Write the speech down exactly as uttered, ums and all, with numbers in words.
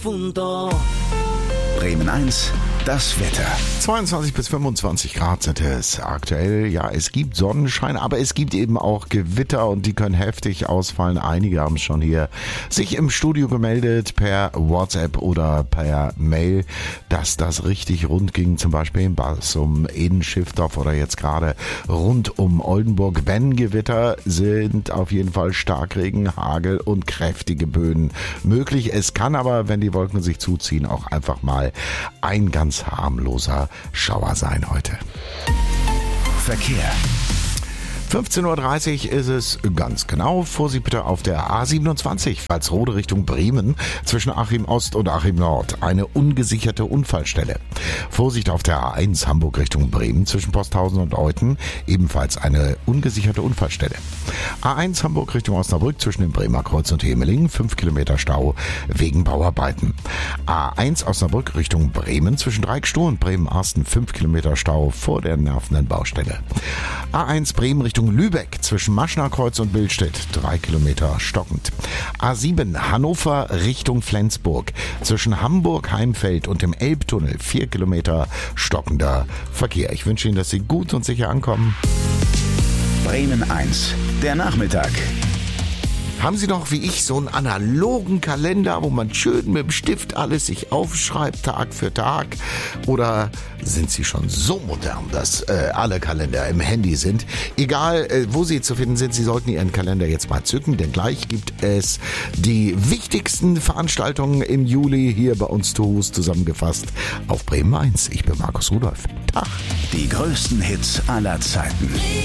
Bremen eins, das Wetter. zweiundzwanzig bis fünfundzwanzig Grad sind es aktuell. Ja, es gibt Sonnenschein, aber es gibt eben auch Gewitter und die können heftig ausfallen. Einige haben schon hier sich im Studio gemeldet per WhatsApp oder per Mail, dass das richtig rund ging. Zum Beispiel in Bassum, in Schiffdorf oder jetzt gerade rund um Oldenburg. Wenn Gewitter sind auf jeden Fall Starkregen, Hagel und kräftige Böen möglich. Es kann aber, wenn die Wolken sich zuziehen, auch einfach mal ein ganz harmloser Schauer sein heute. Verkehr. fünfzehn Uhr dreißig ist es ganz genau. Vorsicht bitte auf der A siebenundzwanzig, Pfalzrode Richtung Bremen, zwischen Achim Ost und Achim Nord. Eine ungesicherte Unfallstelle. Vorsicht auf der A eins Hamburg Richtung Bremen, zwischen Posthausen und Euthen, ebenfalls eine ungesicherte Unfallstelle. A eins Hamburg Richtung Osnabrück, zwischen dem Bremer Kreuz und Hemeling, fünf Kilometer Stau wegen Bauarbeiten. A eins Osnabrück Richtung Bremen, zwischen Dreieckstoh und Bremen-Arsten, fünf Kilometer Stau vor der nervenden Baustelle. A eins Bremen Richtung Lübeck, zwischen Maschnerkreuz und Billstedt, drei Kilometer stockend. A sieben Hannover Richtung Flensburg, zwischen Hamburg-Heimfeld und dem Elbtunnel, vier Kilometer stockender Verkehr. Ich wünsche Ihnen, dass Sie gut und sicher ankommen. Bremen eins, der Nachmittag. Haben Sie noch, wie ich, so einen analogen Kalender, wo man schön mit dem Stift alles sich aufschreibt, Tag für Tag? Oder sind Sie schon so modern, dass äh, alle Kalender im Handy sind? Egal, äh, wo Sie zu finden sind, Sie sollten Ihren Kalender jetzt mal zücken, denn gleich gibt es die wichtigsten Veranstaltungen im Juli hier bei uns zu Hus zusammengefasst auf Bremen eins. Ich bin Markus Rudolph. Tag. Die größten Hits aller Zeiten.